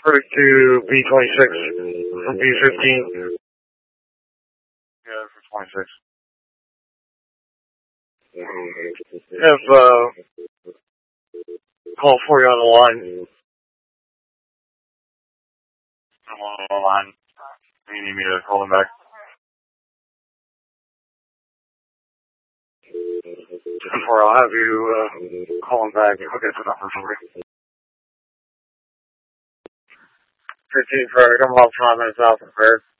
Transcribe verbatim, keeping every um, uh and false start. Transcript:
First to B twenty-six from B fifteen. Yeah, for twenty-six. If, uh, call for you on the line. I'm on the line. Do you need me to call him back? Before I'll have you, uh, call him back. I'll get the number for you. fifteen for, come off five minutes out from first.